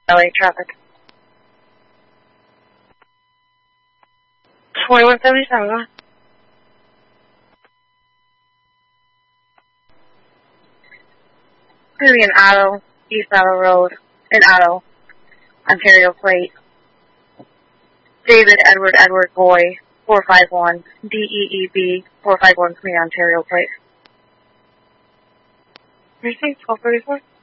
LA traffic. 2177. Going to be an Otto, East Otto Road, in Otto, Ontario plate. David Edward Boy, 451, DEEB, 451 Queen Ontario plate. Precinct 1234.